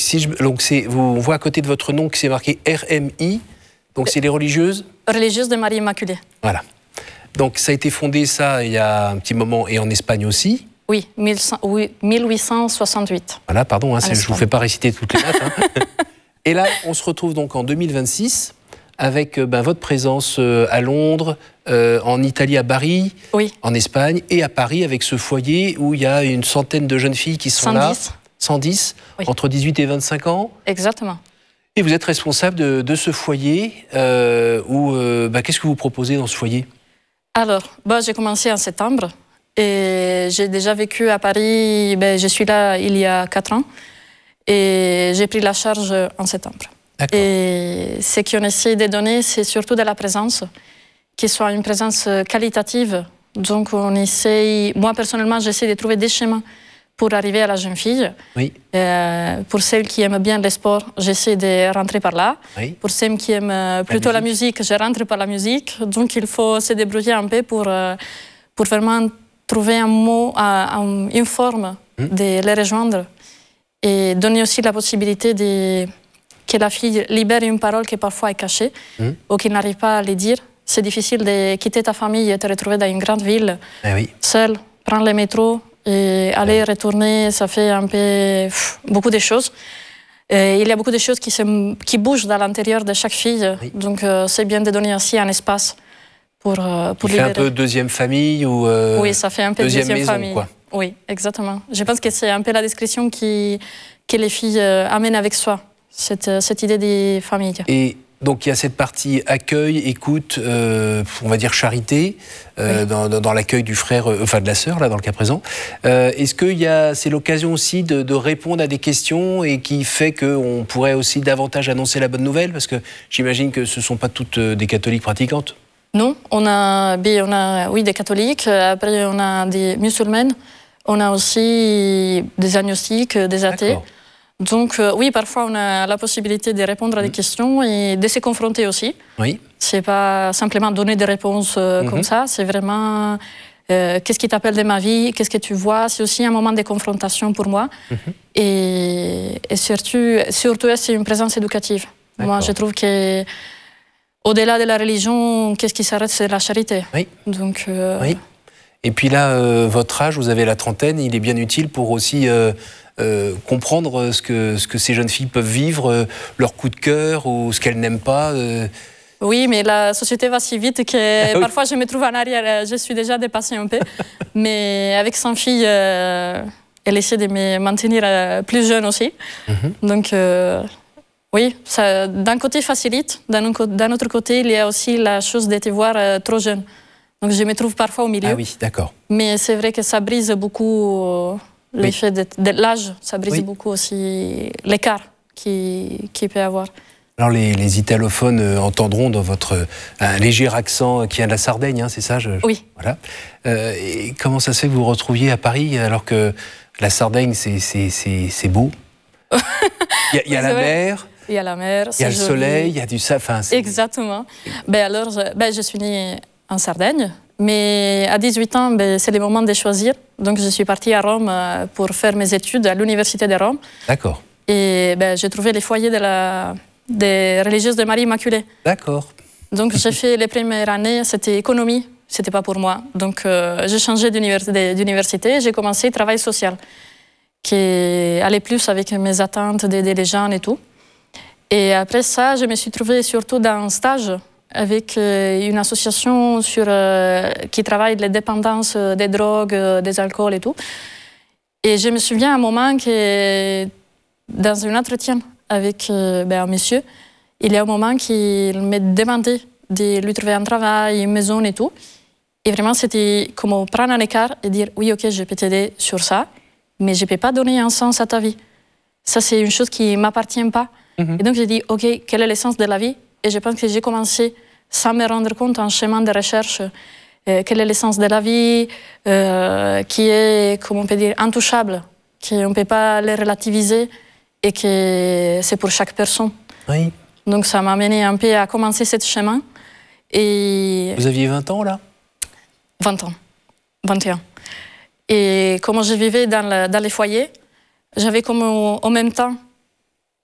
donc on voit à côté de votre nom que c'est marqué RMI. Donc c'est les religieuses Religieuses de Marie Immaculée. Voilà. Donc ça a été fondé, ça, il y a un petit moment, et en Espagne aussi. Oui, 1868. Voilà, pardon, je ne vous fais pas réciter toutes les dates. Et là, on se retrouve donc en 2026 avec votre présence à Londres, en Italie à Bari, oui. En Espagne et à Paris avec ce foyer où il y a une centaine de jeunes filles qui sont 110. là. 110, oui. Entre 18 et 25 ans. Exactement. Et vous êtes responsable de ce foyer. Qu'est-ce que vous proposez dans ce foyer? Alors, j'ai commencé en septembre et j'ai déjà vécu à Paris. Je suis là il y a 4 ans et j'ai pris la charge en septembre. Et ce qu'on essaie de donner, c'est surtout de la présence, qui soit une présence qualitative. Donc, on essaye, moi personnellement, j'essaie de trouver des chemins pour arriver à la jeune fille. Oui. Pour celles qui aiment bien le sport, j'essaie de rentrer par là. Oui. Pour celles qui aiment plutôt la musique, je rentre par la musique. Donc, il faut se débrouiller un peu pour vraiment trouver un mot, une forme de les rejoindre et donner aussi la possibilité que la fille libère une parole qui parfois est cachée ou qui n'arrive pas à le dire. C'est difficile de quitter ta famille et te retrouver dans une grande ville, seule, prendre le métro et aller retourner, ça fait un peu beaucoup de choses. Et il y a beaucoup de choses qui bougent dans l'intérieur de chaque fille, donc c'est bien de donner aussi un espace pour libérer. Fait un peu deuxième famille ou oui, ça fait un peu deuxième maison, famille. Quoi. Oui, exactement. Je pense que c'est un peu la description que les filles amènent avec soi, cette idée des familles. Et donc il y a cette partie accueil, écoute, on va dire charité, dans l'accueil du frère, de la sœur, là, dans le cas présent. Est-ce que c'est l'occasion aussi de répondre à des questions et qui fait qu'on pourrait aussi davantage annoncer la bonne nouvelle? Parce que j'imagine que ce ne sont pas toutes des catholiques pratiquantes. Non, on a des catholiques, après on a des musulmanes, on a aussi des agnostiques, des athées. Donc oui, parfois on a la possibilité de répondre à des questions et de se confronter aussi. Oui. C'est pas simplement donner des réponses comme ça, c'est vraiment qu'est-ce qui t'appelle de ma vie, qu'est-ce que tu vois. C'est aussi un moment de confrontation pour moi. Et surtout c'est une présence éducative. Moi, je trouve que au-delà de la religion, qu'est-ce qui s'arrête, c'est la charité. Oui. Donc, oui. Et puis là, votre âge, vous avez la trentaine, il est bien utile pour aussi comprendre ce que ces jeunes filles peuvent vivre, leur coup de cœur ou ce qu'elles n'aiment pas. Oui, mais la société va si vite que parfois je me trouve en arrière, je suis déjà dépassée un peu. Mais avec 100 filles, elle essaie de me maintenir plus jeune aussi. Donc, oui, d'un côté facilite, d'un autre côté, il y a aussi la chose de te voir trop jeune. Donc je me trouve parfois au milieu. Ah oui, d'accord. Mais c'est vrai que ça brise beaucoup l'effet de l'âge, ça brise beaucoup aussi l'écart qu'il peut y avoir. Alors les italophones entendront dans votre un léger accent qui vient de la Sardaigne, hein, c'est ça? Oui. Voilà. Et comment ça se fait que vous vous retrouviez à Paris alors que la Sardaigne, c'est beau? Il y a la mer. Il y a la mer, il y a le soleil, il y a du safin. Exactement. Alors, je suis née en Sardaigne, mais à 18 ans, c'est le moment de choisir. Donc, je suis partie à Rome pour faire mes études à l'Université de Rome. D'accord. Et j'ai trouvé les foyers des religieuses de Marie Immaculée. D'accord. Donc, j'ai fait les premières années, c'était économie, c'était pas pour moi. Donc, j'ai changé d'université, j'ai commencé le travail social, qui allait plus avec mes attentes d'aider les gens et tout. Et après ça, je me suis trouvée surtout dans un stage avec une association qui travaille les dépendances des drogues, des alcools et tout. Et je me souviens à un moment que dans un entretien avec un monsieur, il y a un moment qu'il me demandait de lui trouver un travail, une maison et tout. Et vraiment, c'était comme prendre un écart et dire « Oui, ok, je peux t'aider sur ça, mais je ne peux pas donner un sens à ta vie. Ça, c'est une chose qui ne m'appartient pas. » Et donc, j'ai dit, OK, quel est l'essence de la vie? Et je pense que j'ai commencé, sans me rendre compte, un chemin de recherche. Quelle est l'essence de la vie, qui est, comment on peut dire, intouchable, qu'on ne peut pas le relativiser et que c'est pour chaque personne. Oui. Donc, ça m'a amené un peu à commencer ce chemin. Et vous aviez 20 ans, là? 20 ans, 21. Et comment je vivais dans les foyers, j'avais comme en même temps